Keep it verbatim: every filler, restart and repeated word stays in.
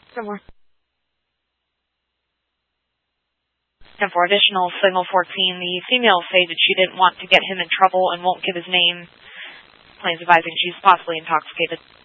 For more. And for additional signal fourteen, the female stated she didn't want to get him in trouble and won't give his name. Claims advising she's possibly intoxicated.